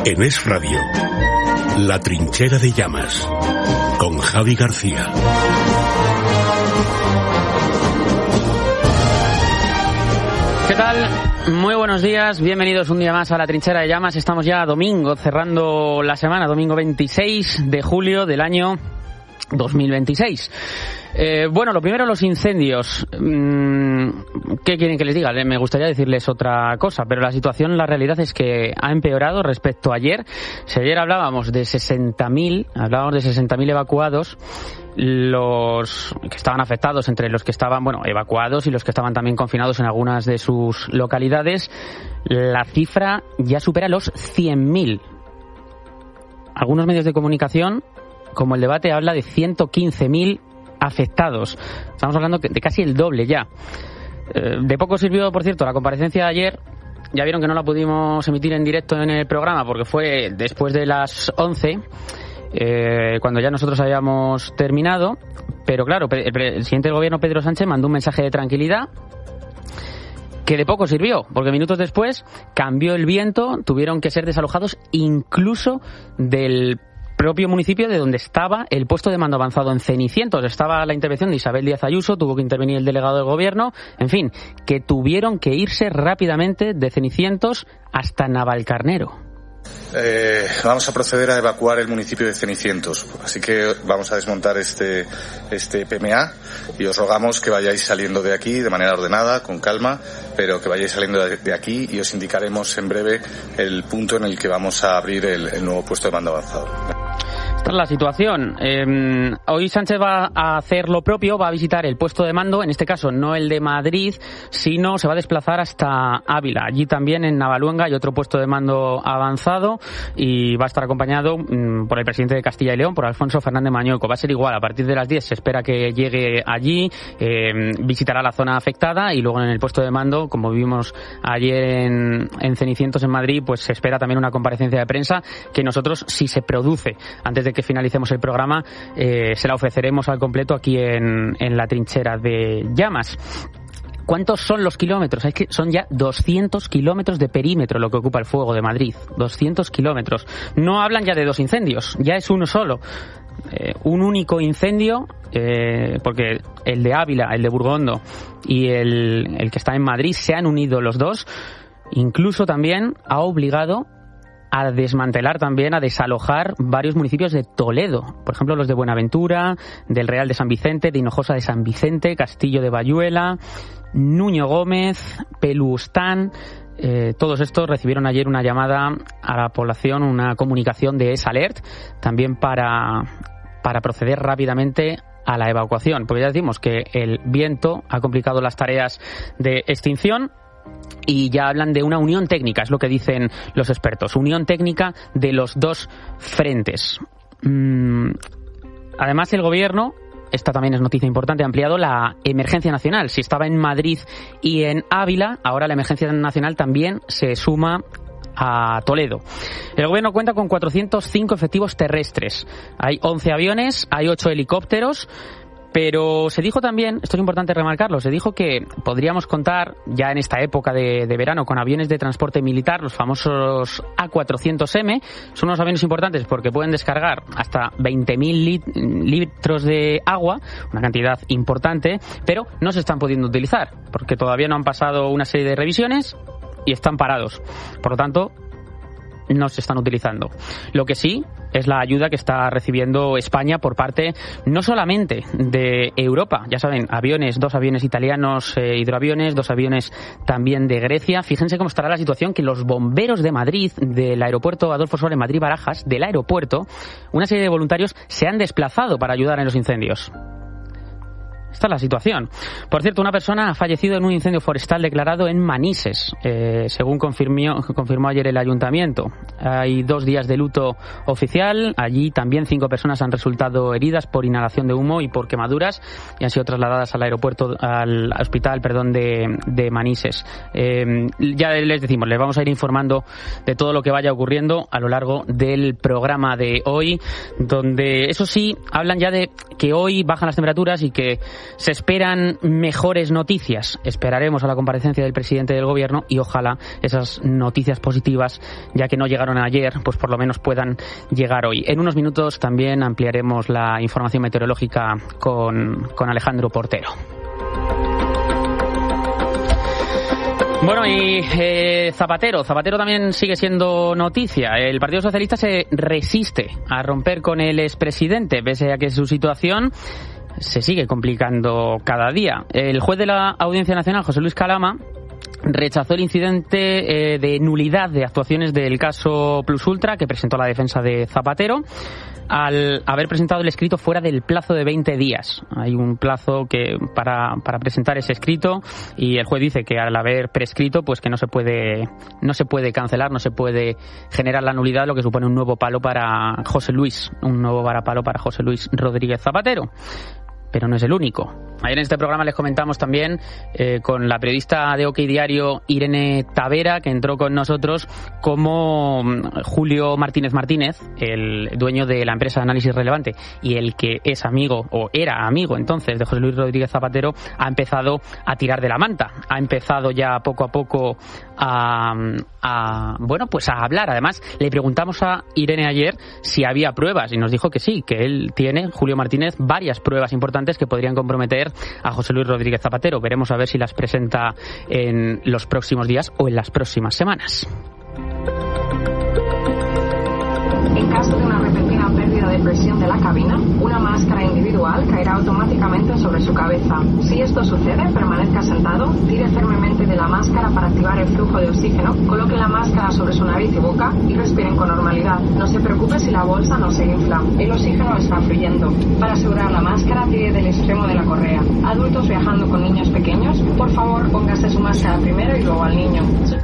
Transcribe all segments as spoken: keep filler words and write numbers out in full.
En Es Radio, La Trinchera de Llamas, con Javi García. ¿Qué tal? Muy buenos días, bienvenidos un día más a La Trinchera de Llamas. Estamos ya domingo, cerrando la semana, domingo veintiséis de julio del año dos mil veintiséis. Eh, bueno, lo primero, los incendios. ¿Qué quieren que les diga? Me gustaría decirles otra cosa, pero la situación, la realidad es que ha empeorado respecto a ayer. Si ayer hablábamos de sesenta mil, hablábamos de sesenta mil evacuados, los que estaban afectados, entre los que estaban, bueno, evacuados y los que estaban también confinados en algunas de sus localidades, la cifra ya supera los cien mil. Algunos medios de comunicación, como El Debate, habla de ciento quince mil afectados. Estamos hablando de casi el doble ya. Eh, de poco sirvió, por cierto, la comparecencia de ayer. Ya vieron que no la pudimos emitir en directo en el programa porque fue después de las once, eh, cuando ya nosotros habíamos terminado. Pero claro, el presidente del gobierno, Pedro Sánchez, mandó un mensaje de tranquilidad que de poco sirvió, porque minutos después cambió el viento, tuvieron que ser desalojados incluso del propio municipio de donde estaba el puesto de mando avanzado en Cenicientos. Estaba la intervención de Isabel Díaz Ayuso, tuvo que intervenir el delegado del gobierno, en fin, que tuvieron que irse rápidamente de Cenicientos hasta Navalcarnero. Eh, vamos a proceder a evacuar el municipio de Cenicientos, así que vamos a desmontar este, este P M A y os rogamos que vayáis saliendo de aquí de manera ordenada, con calma, pero que vayáis saliendo de, de aquí y os indicaremos en breve el punto en el que vamos a abrir el, el nuevo puesto de mando avanzado. Esta es la situación. Eh, hoy Sánchez va a hacer lo propio, va a visitar el puesto de mando, en este caso no el de Madrid, sino se va a desplazar hasta Ávila. Allí también en Navaluenga hay otro puesto de mando avanzado y va a estar acompañado mm, por el presidente de Castilla y León, por Alfonso Fernández Mañueco. Va a ser igual, a partir de las diez se espera que llegue allí, eh, visitará la zona afectada y luego en el puesto de mando, como vimos ayer en, en Cenicientos en Madrid, pues se espera también una comparecencia de prensa que nosotros, si se produce antes de que finalicemos el programa, eh, se la ofreceremos al completo aquí en, en La Trinchera de Llamas. ¿Cuántos son los kilómetros? Es que son ya doscientos kilómetros de perímetro lo que ocupa el fuego de Madrid. doscientos kilómetros. No hablan ya de dos incendios, ya es uno solo. Eh, un único incendio, eh, porque el de Ávila, el de Burgondo y el, el que está en Madrid se han unido los dos. Incluso también ha obligado a desmantelar también, a desalojar varios municipios de Toledo, por ejemplo los de Buenaventura, del Real de San Vicente, de Hinojosa de San Vicente, Castillo de Bayuela, Nuño Gómez, Pelustán. Eh, todos estos recibieron ayer una llamada a la población, una comunicación de EsAlert, también para, para proceder rápidamente a la evacuación, porque ya decimos que el viento ha complicado las tareas de extinción. Y ya hablan de una unión técnica, es lo que dicen los expertos, unión técnica de los dos frentes. Mm, además, el gobierno, esta también es noticia importante, ha ampliado la emergencia nacional. Si estaba en Madrid y en Ávila, ahora la emergencia nacional también se suma a Toledo. El gobierno cuenta con cuatrocientos cinco efectivos terrestres. Hay once aviones, hay ocho helicópteros. Pero se dijo también, esto es importante remarcarlo, se dijo que podríamos contar ya en esta época de, de verano con aviones de transporte militar, los famosos A cuatrocientos eme. Son unos aviones importantes porque pueden descargar hasta veinte mil lit- litros de agua, una cantidad importante, pero no se están pudiendo utilizar porque todavía no han pasado una serie de revisiones y están parados. Por lo tanto, no se están utilizando. Lo que sí es la ayuda que está recibiendo España por parte no solamente de Europa, ya saben, aviones, dos aviones italianos, eh, hidroaviones, dos aviones también de Grecia. Fíjense cómo estará la situación, que los bomberos de Madrid, del aeropuerto Adolfo Suárez Madrid-Barajas, del aeropuerto, una serie de voluntarios se han desplazado para ayudar en los incendios. Esta es la situación. Por cierto, una persona ha fallecido en un incendio forestal declarado en Manises, eh, según confirmó, confirmó ayer el ayuntamiento. Hay dos días de luto oficial. Allí también cinco personas han resultado heridas por inhalación de humo y por quemaduras y han sido trasladadas al aeropuerto, al hospital, perdón, de, de Manises. Eh, ya les decimos, les vamos a ir informando de todo lo que vaya ocurriendo a lo largo del programa de hoy, donde, eso sí, hablan ya de que hoy bajan las temperaturas y que Se esperan mejores noticias. Esperaremos a la comparecencia del presidente del gobierno y ojalá esas noticias positivas, ya que no llegaron ayer, pues por lo menos puedan llegar hoy. En unos minutos también ampliaremos la información meteorológica con, con Alejandro Portero. Bueno, y eh, Zapatero. Zapatero también sigue siendo noticia. El Partido Socialista se resiste a romper con el expresidente, pese a que su situación se sigue complicando cada día. El juez de la Audiencia Nacional, José Luis Calama, rechazó el incidente eh, de nulidad de actuaciones del caso Plus Ultra que presentó la defensa de Zapatero al haber presentado el escrito fuera del plazo de veinte días. Hay un plazo que para, para presentar ese escrito y el juez dice que al haber prescrito pues que no se puede no se puede cancelar, no se puede generar la nulidad, lo que supone un nuevo palo para José Luis, un nuevo varapalo para José Luis Rodríguez Zapatero. Pero no es el único. Ayer en este programa les comentamos también eh, con la periodista de OK Diario Irene Tavera, que entró con nosotros, como Julio Martínez Martínez, el dueño de la empresa Análisis Relevante y el que es amigo, o era amigo entonces, de José Luis Rodríguez Zapatero, ha empezado a tirar de la manta. Ha empezado ya poco a poco a, a bueno, pues a hablar. Además, le preguntamos a Irene ayer si había pruebas y nos dijo que sí, que él tiene, Julio Martínez, varias pruebas importantes que podrían comprometer a José Luis Rodríguez Zapatero. Veremos a ver si las presenta en los próximos días o en las próximas semanas. En caso de una repentina pérdida de presión de la cabina, una máscara individual caerá automáticamente sobre su cabeza. Si esto sucede, permanezca sentado, tire firmemente de la máscara para activar el flujo de oxígeno, coloque la máscara sobre su nariz y boca y respiren con normalidad. No se preocupe si la bolsa no se infla. El oxígeno está fluyendo. Para asegurar la máscara, tire del extremo de la correa. Adultos viajando con niños pequeños, por favor, póngase su máscara primero y luego al niño.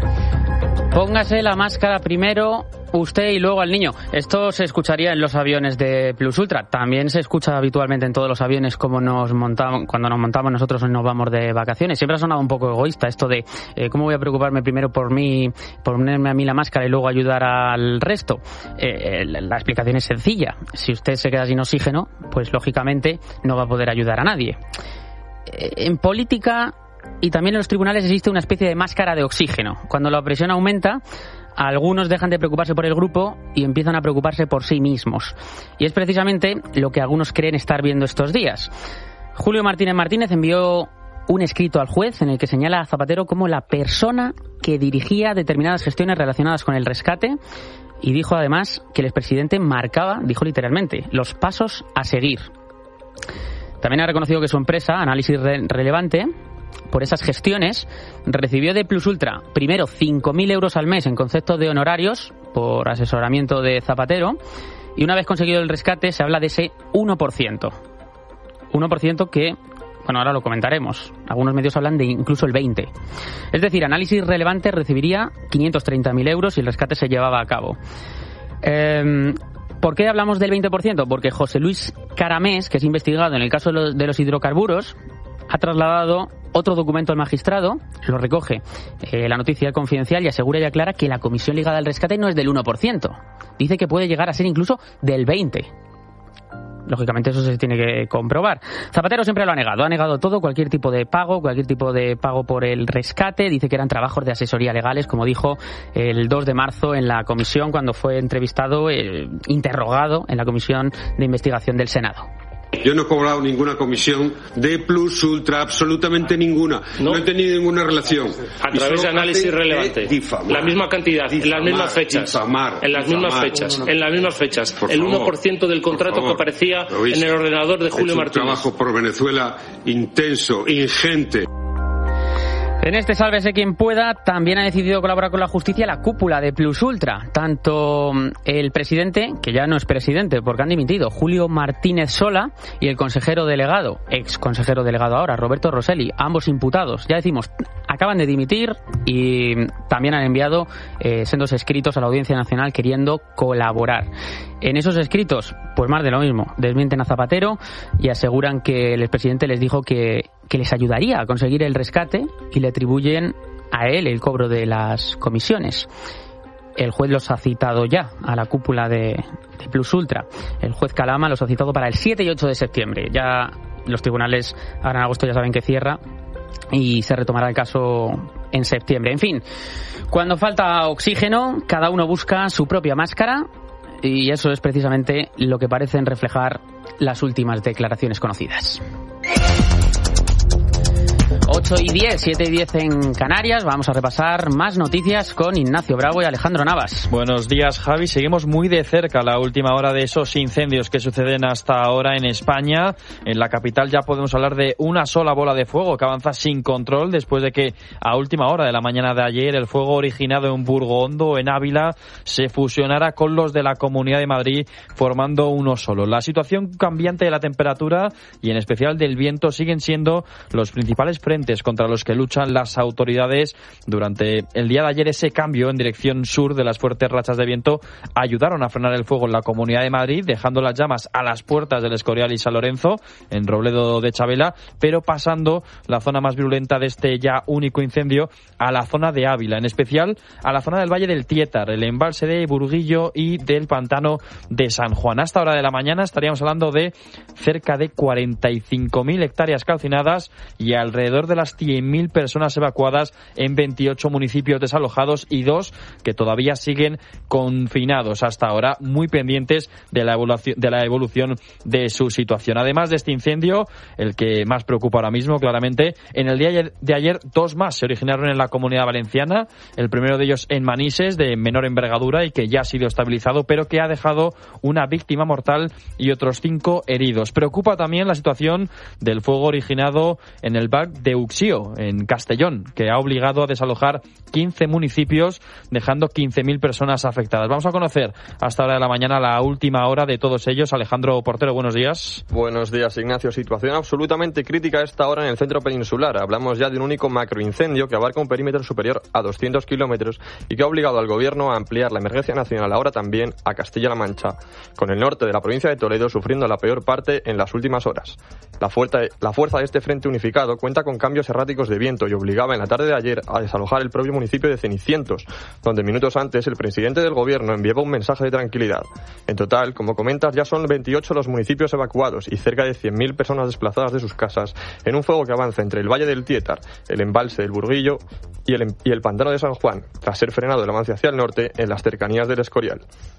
Póngase la máscara primero usted y luego al niño. Esto se escucharía en los aviones de Plus Ultra. También se escucha habitualmente en todos los aviones como nos montamos, cuando nos montamos nosotros y nos vamos de vacaciones. Siempre ha sonado un poco egoísta esto de eh, cómo voy a preocuparme primero por mí, por ponerme a mí la máscara y luego ayudar al resto. Eh, la explicación es sencilla. Si usted se queda sin oxígeno, pues lógicamente no va a poder ayudar a nadie. Eh, en política y también en los tribunales existe una especie de máscara de oxígeno. Cuando la presión aumenta, algunos dejan de preocuparse por el grupo y empiezan a preocuparse por sí mismos. Y es precisamente lo que algunos creen estar viendo estos días. Julio Martínez Martínez envió un escrito al juez en el que señala a Zapatero como la persona que dirigía determinadas gestiones relacionadas con el rescate y dijo además que el expresidente marcaba, dijo literalmente, los pasos a seguir. También ha reconocido que su empresa, Análisis Relevante, por esas gestiones, recibió de Plus Ultra primero cinco mil euros al mes en concepto de honorarios por asesoramiento de Zapatero y una vez conseguido el rescate se habla de ese uno por ciento. uno por ciento que, bueno, ahora lo comentaremos. Algunos medios hablan de incluso el veinte por ciento. Es decir, Análisis Relevante recibiría quinientos treinta mil euros y el rescate se llevaba a cabo. Eh, ¿Por qué hablamos del veinte por ciento? Porque José Luis Caramés, que es investigado en el caso de los, de los hidrocarburos, ha trasladado otro documento al magistrado, lo recoge eh, la noticia Confidencial y asegura y aclara que la comisión ligada al rescate no es del uno por ciento. Dice que puede llegar a ser incluso del veinte por ciento. Lógicamente eso se tiene que comprobar. Zapatero siempre lo ha negado, ha negado todo, cualquier tipo de pago, cualquier tipo de pago por el rescate. Dice que eran trabajos de asesoría legales, como dijo el dos de marzo en la comisión cuando fue entrevistado, eh, interrogado en la comisión de investigación del Senado. Yo no he cobrado ninguna comisión de Plus Ultra, absolutamente ninguna. No, no he tenido ninguna relación. A través de Análisis Relevante. Difamar, la misma cantidad, difamar, en las mismas fechas. Difamar, en las difamar, mismas fechas. No, no, no. En las mismas fechas. Por el uno por ciento del contrato que aparecía en el ordenador de Julio Martínez. Un trabajo por Venezuela intenso, ingente. En este Sálvese quien pueda también ha decidido colaborar con la justicia la cúpula de Plus Ultra. Tanto el presidente, que ya no es presidente porque han dimitido, Julio Martínez Sola, y el consejero delegado, ex consejero delegado ahora, Roberto Rosselli, ambos imputados, ya decimos, acaban de dimitir y también han enviado eh, sendos escritos a la Audiencia Nacional queriendo colaborar. En esos escritos, pues más de lo mismo, desmienten a Zapatero y aseguran que el expresidente les dijo que, que les ayudaría a conseguir el rescate y le atribuyen a él el cobro de las comisiones. El juez los ha citado ya a la cúpula de, de Plus Ultra. El juez Calama los ha citado para el siete y ocho de septiembre. Ya los tribunales ahora en agosto ya saben que cierra y se retomará el caso en septiembre. En fin, cuando falta oxígeno, cada uno busca su propia máscara y eso es precisamente lo que parecen reflejar las últimas declaraciones conocidas. ocho y diez, siete y diez en Canarias. Vamos a repasar más noticias con Ignacio Bravo y Alejandro Navas. Buenos días, Javi. Seguimos muy de cerca la última hora de esos incendios que suceden hasta ahora en España. En la capital ya podemos hablar de una sola bola de fuego que avanza sin control después de que a última hora de la mañana de ayer el fuego originado en Burgondo, en Ávila, se fusionara con los de la Comunidad de Madrid formando uno solo. La situación cambiante de la temperatura y en especial del viento siguen siendo los principales frentes contra los que luchan las autoridades. Durante el día de ayer ese cambio en dirección sur de las fuertes rachas de viento ayudaron a frenar el fuego en la Comunidad de Madrid, dejando las llamas a las puertas del Escorial y San Lorenzo, en Robledo de Chabela, pero pasando la zona más virulenta de este ya único incendio a la zona de Ávila, en especial a la zona del Valle del Tiétar, el embalse de Burguillo y del pantano de San Juan. Hasta hora de la mañana estaríamos hablando de cerca de cuarenta y cinco mil hectáreas calcinadas y alrededor de las cien mil personas evacuadas en veintiocho municipios desalojados y dos que todavía siguen confinados hasta ahora, muy pendientes de la evolución de la evolución de su situación. Además de este incendio, el que más preocupa ahora mismo, claramente, en el día de ayer dos más se originaron en la Comunidad Valenciana, el primero de ellos en Manises, de menor envergadura y que ya ha sido estabilizado, pero que ha dejado una víctima mortal y otros cinco heridos. Preocupa también la situación del fuego originado en el B A C de Uxío, en Castellón, que ha obligado a desalojar quince municipios, dejando quince mil personas afectadas. Vamos a conocer hasta ahora de la mañana la última hora de todos ellos. Alejandro Portero, buenos días. Buenos días, Ignacio. Situación absolutamente crítica a esta hora en el centro peninsular. Hablamos ya de un único macroincendio que abarca un perímetro superior a doscientos kilómetros y que ha obligado al gobierno a ampliar la emergencia nacional ahora también a Castilla-La Mancha, con el norte de la provincia de Toledo sufriendo la peor parte en las últimas horas. La fuerza, la fuerza de este frente unificado cuenta con cambios erráticos de viento y obligaba en la tarde de ayer a desalojar el propio municipio de Cenicientos, donde minutos antes el presidente del gobierno enviaba un mensaje de tranquilidad. En total, como comentas, ya son veintiocho los municipios evacuados y cerca de cien mil personas desplazadas de sus casas en un fuego que avanza entre el Valle del Tiétar, el embalse del Burguillo y el, y el pantano de San Juan, tras ser frenado el avance hacia el norte en las cercanías del Escorial.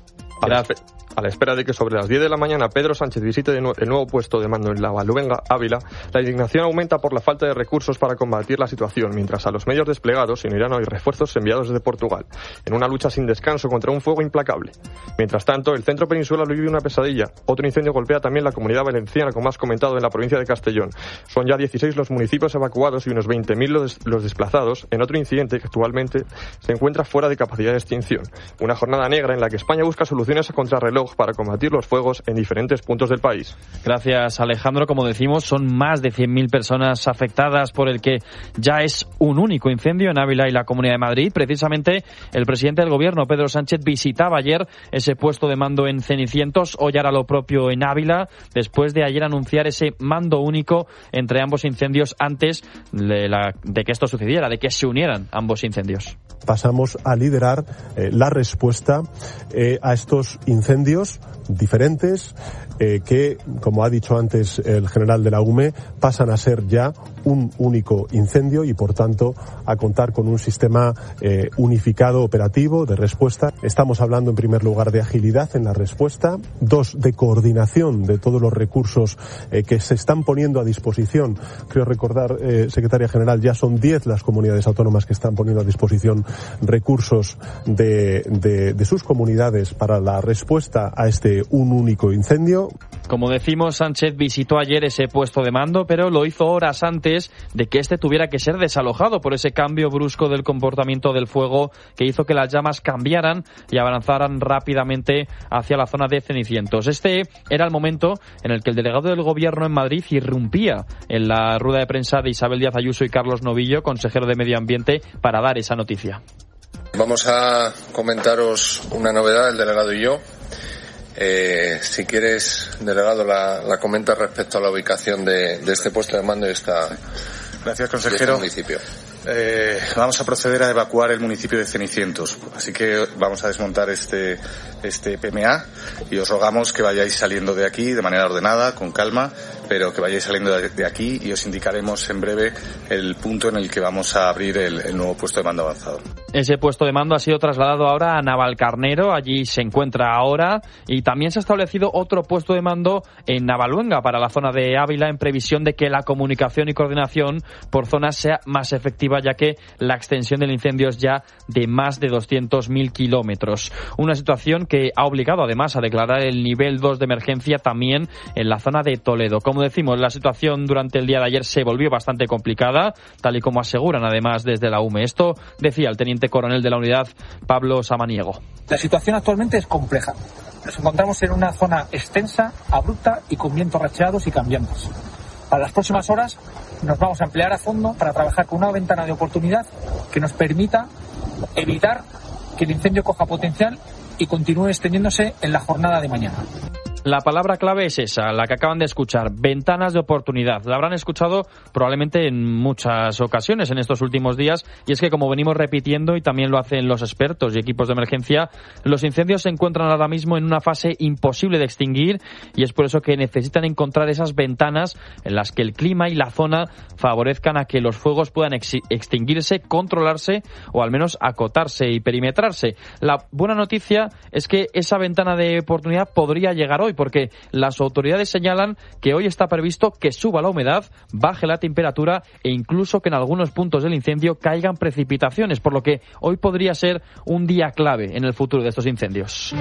A la, a la espera de que sobre las diez de la mañana Pedro Sánchez visite de nu- el nuevo puesto de mando en la Baluvenga, Ávila, la indignación aumenta por la falta de recursos para combatir la situación, mientras a los medios desplegados se unirán hoy refuerzos enviados desde Portugal, en una lucha sin descanso contra un fuego implacable. Mientras tanto, el centro peninsular vive una pesadilla. Otro incendio golpea también la Comunidad Valenciana, como has comentado, en la provincia de Castellón. Son ya dieciséis los municipios evacuados y unos veinte mil los, des- los desplazados en otro incidente que actualmente se encuentra fuera de capacidad de extinción. Una jornada negra en la que España busca soluciones a contrarreloj para combatir los fuegos en diferentes puntos del país. Gracias, Alejandro. Como decimos, son más de cien mil personas afectadas por el que ya es un único incendio en Ávila y la Comunidad de Madrid. Precisamente el presidente del gobierno, Pedro Sánchez, visitaba ayer ese puesto de mando en Cenicientos. Hoy hará lo propio en Ávila, después de ayer anunciar ese mando único entre ambos incendios antes de, la, de que esto sucediera, de que se unieran ambos incendios. Pasamos a liderar eh, la respuesta eh, a estos incendios diferentes eh, que, como ha dicho antes el general de la U M E, pasan a ser ya un único incendio y, por tanto, a contar con un sistema eh, unificado operativo de respuesta. Estamos hablando, en primer lugar, de agilidad en la respuesta, dos, de coordinación de todos los recursos eh, que se están poniendo a disposición. Creo recordar, eh, secretaria general, ya son diez las comunidades autónomas que están poniendo a disposición recursos de, de, de sus comunidades para la respuesta a este un único incendio. Como decimos, Sánchez visitó ayer ese puesto de mando, pero lo hizo horas antes de que este tuviera que ser desalojado por ese cambio brusco del comportamiento del fuego que hizo que las llamas cambiaran y avanzaran rápidamente hacia la zona de Cenicientos. Este era el momento en el que el delegado del gobierno en Madrid irrumpía en la rueda de prensa de Isabel Díaz Ayuso y Carlos Novillo, consejero de Medio Ambiente, para dar esa noticia. Vamos a comentaros una novedad, el delegado y yo. Eh, si quieres, delegado, la, la comenta respecto a la ubicación de, de este puesto de mando y esta, Gracias, consejero. de este municipio. Eh, vamos a proceder a evacuar el municipio de Cenicientos, así que vamos a desmontar este, este P M A y os rogamos que vayáis saliendo de aquí de manera ordenada, con calma, pero que vayáis saliendo de, de aquí y os indicaremos en breve el punto en el que vamos a abrir el, el nuevo puesto de mando avanzado. Ese puesto de mando ha sido trasladado ahora a Navalcarnero, allí se encuentra ahora, y también se ha establecido otro puesto de mando en Navaluenga para la zona de Ávila, en previsión de que la comunicación y coordinación por zonas sea más efectiva, ya que la extensión del incendio es ya de más de doscientos mil kilómetros. Una situación que ha obligado además a declarar el nivel dos de emergencia también en la zona de Toledo. Como decimos, la situación durante el día de ayer se volvió bastante complicada, tal y como aseguran además desde la U M E. Esto decía el teniente coronel de la unidad, Pablo Samaniego. La situación actualmente es compleja. Nos encontramos en una zona extensa, abrupta y con vientos racheados y cambiantes. Para las próximas horas nos vamos a emplear a fondo para trabajar con una ventana de oportunidad que nos permita evitar que el incendio coja potencial y continúe extendiéndose en la jornada de mañana. La palabra clave es esa, la que acaban de escuchar, ventanas de oportunidad. La habrán escuchado probablemente en muchas ocasiones en estos últimos días, y es que, como venimos repitiendo y también lo hacen los expertos y equipos de emergencia, los incendios se encuentran ahora mismo en una fase imposible de extinguir, y es por eso que necesitan encontrar esas ventanas en las que el clima y la zona favorezcan a que los fuegos puedan ex- extinguirse, controlarse o al menos acotarse y perimetrarse. La buena noticia es que esa ventana de oportunidad podría llegar hoy, porque las autoridades señalan que hoy está previsto que suba la humedad, baje la temperatura e incluso que en algunos puntos del incendio caigan precipitaciones, por lo que hoy podría ser un día clave en el futuro de estos incendios.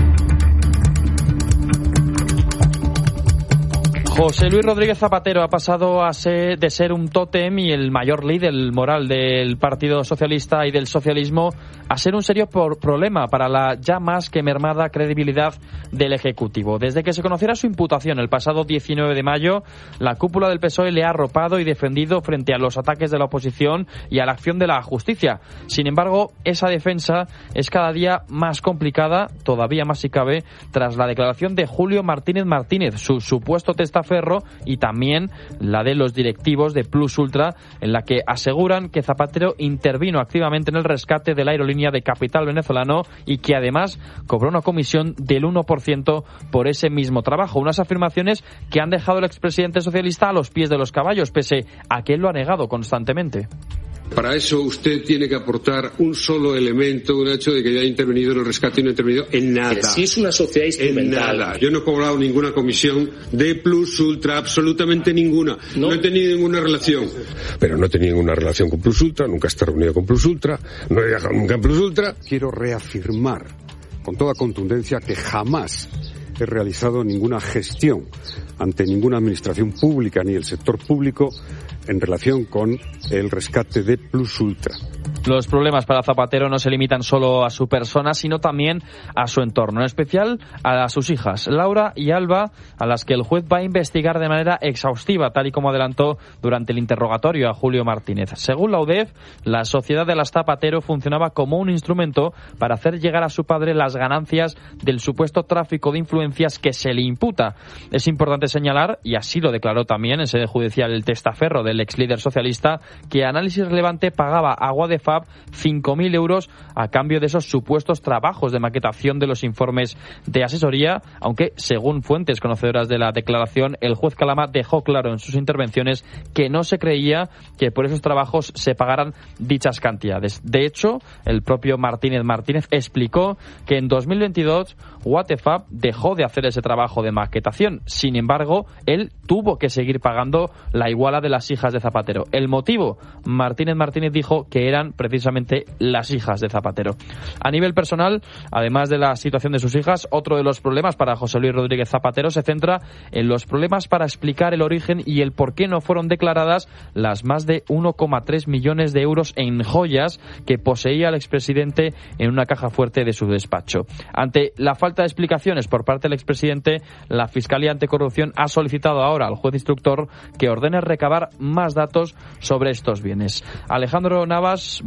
José Luis Rodríguez Zapatero ha pasado a ser, de ser un tótem y el mayor líder moral del Partido Socialista y del socialismo, a ser un serio por problema para la ya más que mermada credibilidad del Ejecutivo. Desde que se conociera su imputación el pasado diecinueve de mayo, la cúpula del P S O E le ha arropado y defendido frente a los ataques de la oposición y a la acción de la justicia. Sin embargo, esa defensa es cada día más complicada, todavía más si cabe, tras la declaración de Julio Martínez Martínez, su supuesto testaferro, y también la de los directivos de Plus Ultra, en la que aseguran que Zapatero intervino activamente en el rescate de la aerolínea de capital venezolano y que además cobró una comisión del uno por ciento por ese mismo trabajo. Unas afirmaciones que han dejado al expresidente socialista a los pies de los caballos, pese a que él lo ha negado constantemente. Para eso usted tiene que aportar un solo elemento, un hecho de que haya intervenido en el rescate y no ha intervenido en nada. Que si es una sociedad instrumental. En nada. Yo no he cobrado ninguna comisión de Plus Ultra, absolutamente ninguna. No, no he tenido ninguna relación. Pero no he tenido ninguna relación con Plus Ultra, nunca he estado reunido con Plus Ultra, no he viajado nunca en Plus Ultra. Quiero reafirmar con toda contundencia que jamás he realizado ninguna gestión ante ninguna administración pública ni el sector público en relación con el rescate de Plus Ultra. Los problemas para Zapatero no se limitan solo a su persona, sino también a su entorno, en especial a sus hijas, Laura y Alba, a las que el juez va a investigar de manera exhaustiva, tal y como adelantó durante el interrogatorio a Julio Martínez. Según la U D E F, la sociedad de las Zapatero funcionaba como un instrumento para hacer llegar a su padre las ganancias del supuesto tráfico de influencias que se le imputa. Es importante señalar, y así lo declaró también en sede judicial el testaferro del ex líder socialista, que Análisis Relevante pagaba a Guadefab cinco mil euros a cambio de esos supuestos trabajos de maquetación de los informes de asesoría, aunque según fuentes conocedoras de la declaración, el juez Calama dejó claro en sus intervenciones que no se creía que por esos trabajos se pagaran dichas cantidades. De hecho, el propio Martínez Martínez explicó que en dos mil veintidós Guadefab dejó de hacer ese trabajo de maquetación. Sin embargo, él tuvo que seguir pagando la iguala de las hijas de Zapatero. El motivo, Martínez Martínez dijo que eran precisamente las hijas de Zapatero. A nivel personal, además de la situación de sus hijas, otro de los problemas para José Luis Rodríguez Zapatero se centra en los problemas para explicar el origen y el por qué no fueron declaradas las más de uno coma tres millones de euros en joyas que poseía el expresidente en una caja fuerte de su despacho. Ante la falta de explicaciones por parte del expresidente, la Fiscalía Anticorrupción ha solicitado ahora al juez instructor que ordene recabar más datos sobre estos bienes. Alejandro Navas,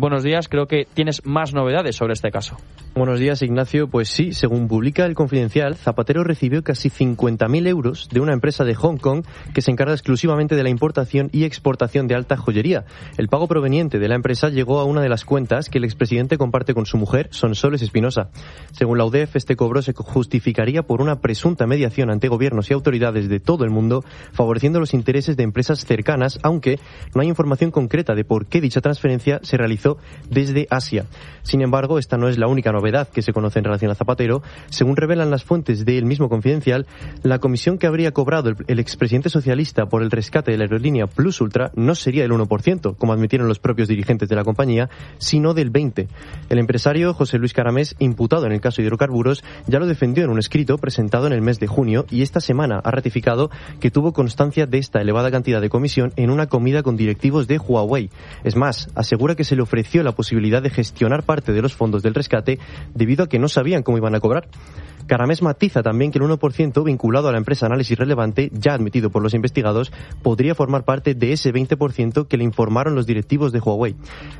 buenos días. Creo que tienes más novedades sobre este caso. Buenos días, Ignacio. Pues sí, según publica El Confidencial, Zapatero recibió casi cincuenta mil euros de una empresa de Hong Kong que se encarga exclusivamente de la importación y exportación de alta joyería. El pago proveniente de la empresa llegó a una de las cuentas que el expresidente comparte con su mujer, Sonsoles Espinosa. Según la U D E F, este cobro se justificaría por una presunta mediación ante gobiernos y autoridades de todo el mundo, favoreciendo los intereses de empresas cercanas, aunque no hay información concreta de por qué dicha transferencia se realizó desde Asia. Sin embargo, esta no es la única novedad que se conoce en relación a Zapatero. Según revelan las fuentes del mismo Confidencial, la comisión que habría cobrado el, el expresidente socialista por el rescate de la aerolínea Plus Ultra no sería del uno por ciento, como admitieron los propios dirigentes de la compañía, sino del veinte por ciento. El empresario José Luis Caramés, imputado en el caso de hidrocarburos, ya lo defendió en un escrito presentado en el mes de junio y esta semana ha ratificado que tuvo constancia de esta elevada cantidad de comisión en una comida con directivos de Huawei. Es más, asegura que se le ofreció la posibilidad de gestionar parte de los fondos del rescate debido a que no sabían cómo iban a cobrar. Caramés matiza también que el uno por ciento vinculado a la empresa Análisis Relevante, ya admitido por los investigados, podría formar parte de ese veinte por ciento que le informaron los directivos de Huawei.